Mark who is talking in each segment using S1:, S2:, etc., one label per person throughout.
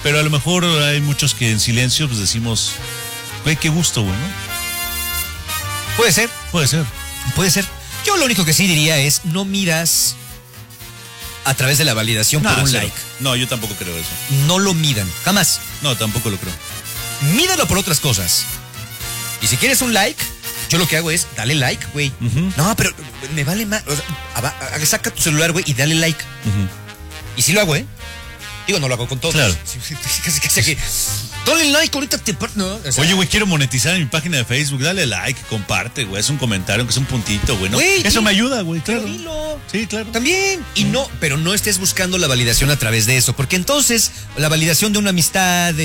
S1: Pero a lo mejor hay muchos que en silencio pues decimos, güey, qué gusto, güey, ¿no?
S2: Puede ser.
S1: Puede ser.
S2: Puede ser. Yo lo único que sí diría es, no midas a través de la validación por un like.
S1: No, yo tampoco creo eso.
S2: No lo midan, jamás.
S1: No, tampoco lo creo.
S2: Mídalo por otras cosas. Y si quieres un like, yo lo que hago es, dale like, güey. No, pero me vale más. O sea, saca tu celular, güey, y dale like. Y sí lo hago, ¿eh? Digo, no lo hago con todos.
S1: Claro.
S2: Casi que, dale like, ahorita te... No, o sea,
S1: oye, güey, quiero monetizar en mi página de Facebook. Dale like, comparte, güey. Es un comentario, aunque es un puntito, güey, ¿no?
S2: Güey,
S1: eso me ayuda, güey, claro.
S2: Dilo.
S1: Sí, claro.
S2: También. Y no, pero no estés buscando la validación a través de eso. Porque entonces, la validación de una amistad,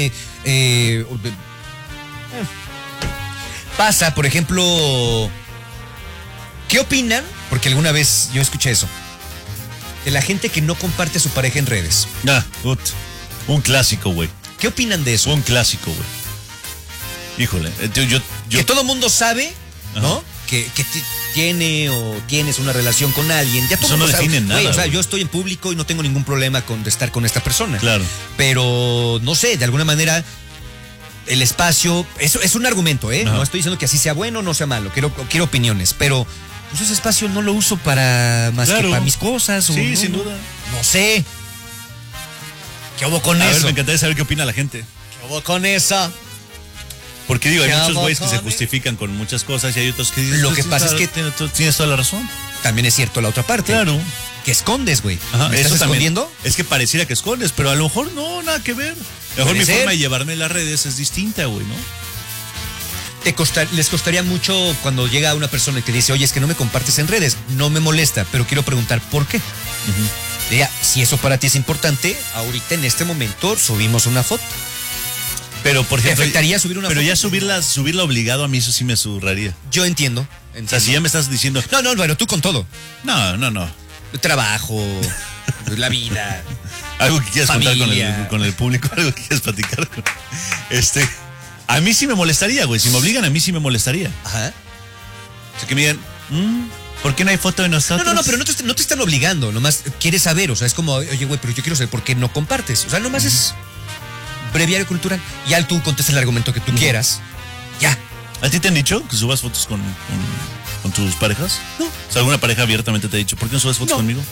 S2: pasa, por ejemplo, ¿qué opinan? Porque alguna vez yo escuché eso. De la gente que no comparte a su pareja en redes.
S1: Un clásico, güey.
S2: ¿Qué opinan de eso?
S1: Un clásico, güey. Híjole, yo...
S2: Que todo mundo sabe, ¿no? Que tiene o tienes una relación con alguien. Ya todo
S1: eso no define
S2: sabe.
S1: nada.
S2: Güey, o sea,
S1: güey.
S2: yo estoy en público y no tengo ningún problema con estar con esta persona.
S1: Claro.
S2: Pero, no sé, de alguna manera... El espacio, eso es un argumento, ¿eh?
S1: Ajá.
S2: No estoy diciendo que así sea bueno o no sea malo, quiero opiniones, pero pues ese espacio no lo uso para más que para mis cosas.
S1: Sí,
S2: no,
S1: sin duda.
S2: No sé. ¿Qué hubo con
S1: A
S2: eso?
S1: ver, me encantaría saber qué opina la gente.
S2: ¿Qué hubo con eso?
S1: Porque digo, hay
S2: ¿Qué
S1: muchos
S2: hubo
S1: güeyes que
S2: con
S1: se
S2: eso?
S1: justifican con muchas cosas y hay otros que dicen...
S2: Lo que pasa es que...
S1: Tienes toda la razón.
S2: También es cierto la otra parte.
S1: Claro.
S2: Que escondes, güey.
S1: Ajá,
S2: ¿Me
S1: eso
S2: estás
S1: también.
S2: escondiendo?
S1: Es que pareciera que escondes, pero a lo mejor no, nada que ver. A lo mejor mi forma de llevarme las redes es distinta, güey, ¿no?
S2: Les costaría mucho cuando llega una persona que dice, oye, es que no me compartes en redes, no me molesta, pero quiero preguntar por qué. Diría, si eso para ti es importante, ahorita en este momento subimos una foto.
S1: Pero, por ejemplo...
S2: ¿Te afectaría subir una
S1: pero
S2: foto?
S1: ya subirla obligado a mí, eso sí me zurraría.
S2: Yo entiendo.
S1: O sea, si ya me estás diciendo...
S2: No, bueno, tú con todo.
S1: No.
S2: Trabajo, la vida.
S1: Algo que quieras
S2: familia.
S1: contar con el público, algo que quieras platicar con... A mí sí me molestaría, güey. Si me obligan, a mí sí me molestaría.
S2: Ajá.
S1: O sea, que me digan, ¿por qué no hay foto de nosotros?
S2: No, pero no te están obligando, nomás quieres saber, o sea, es como, oye, güey, pero yo quiero saber por qué no compartes. O sea, nomás es breviario cultural. Ya tú contestas el argumento que tú quieras. Ya.
S1: ¿A ti te han dicho que subas fotos con tus parejas? No. O sea, ¿alguna pareja abiertamente te ha dicho, ¿por qué no subes fotos conmigo?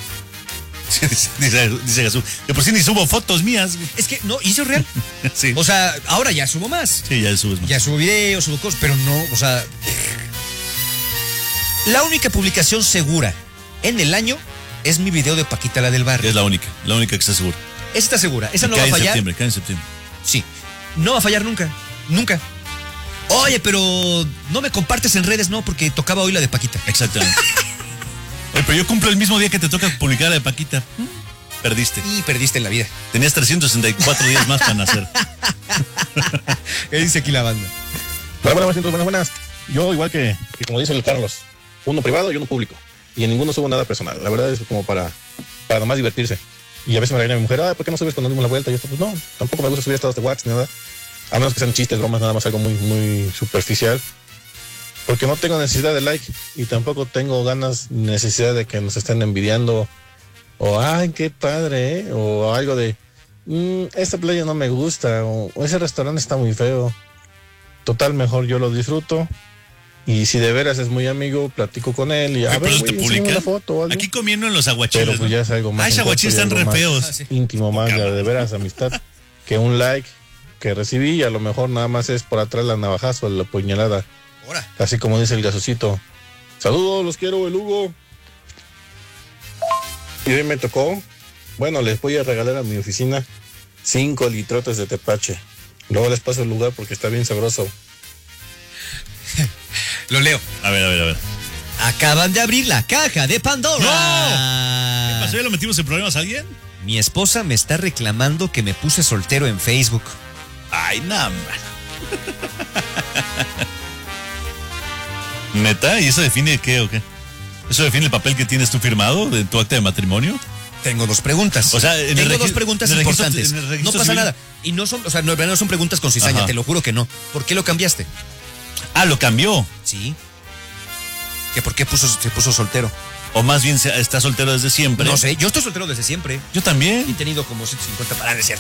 S1: Dice Jesús, de por sí ni subo fotos mías.
S2: Es que, no, y eso es real.
S1: Sí.
S2: O sea, ahora ya subo más.
S1: Sí, ya subes más.
S2: Ya subo videos, subo cosas, pero no, o sea... La única publicación segura en el año es mi video de Paquita, la del barrio.
S1: Es la única que está segura.
S2: Esa está segura, esa no va a fallar.
S1: Cae en septiembre.
S2: Sí, no va a fallar nunca, nunca. Oye, pero no me compartes en redes, no, porque tocaba hoy la de Paquita.
S1: Exactamente. Oye, pero yo cumplo el mismo día que te toca publicar la de Paquita. Perdiste.
S2: Y perdiste en la vida.
S1: Tenías 364 días más para nacer.
S2: ¿Qué dice aquí la banda?
S3: Buenas. Yo igual que como dice el Carlos, uno privado y uno público. Y en ninguno subo nada personal. La verdad es como para nomás divertirse. Y a veces me regaña mi mujer, ¿por qué no subes cuando dimos la vuelta? Y esto, pues no, tampoco me gusta subir estados de WhatsApp ni nada. A menos que sean chistes, bromas, nada más algo muy, muy superficial. Porque no tengo necesidad de like y tampoco tengo necesidad de que nos estén envidiando o ay, qué padre, ¿eh? O algo de esta playa no me gusta o ese restaurante está muy feo. Total, mejor yo lo disfruto y si de veras es muy amigo, platico con él y a ver,
S1: te publican
S3: una foto o algo.
S1: aquí comiendo en los aguachiles.
S3: Pero pues ya es algo más.
S1: Ay, esos aguachiles están re feos.
S3: Íntimo, más de veras amistad que un like que recibí y a lo mejor nada más es por atrás la navajazo, la puñalada.
S2: Ahora.
S3: Así como dice el gasocito. Saludos, los quiero, el Hugo. Y hoy me tocó, bueno, les voy a regalar a mi oficina 5 litrotes de tepache. Luego les paso el lugar porque está bien sabroso.
S2: Lo leo.
S1: A ver.
S2: Acaban de abrir la caja de Pandora.
S1: ¡No! ¿Qué pasó? ¿Ya lo metimos en problemas a alguien?
S2: Mi esposa me está reclamando que me puse soltero en Facebook.
S1: Ay, nada. ¿Neta? ¿Y eso define qué o qué? ¿Eso define el papel que tienes tú firmado de tu acta de matrimonio?
S2: Tengo 2 preguntas.
S1: O sea,
S2: tengo 2 preguntas
S1: en el registro-
S2: importantes.
S1: en el registro
S2: No pasa
S1: civil.
S2: nada. Y no son, o sea, no son preguntas con cizaña,
S1: Ajá.
S2: te lo juro que no. ¿Por qué lo cambiaste?
S1: Ah, lo cambió.
S2: Sí. ¿Que por qué se puso soltero?
S1: O más bien está soltero desde siempre.
S2: No sé, yo estoy soltero desde siempre.
S1: Yo también.
S2: He tenido como 150 para decir.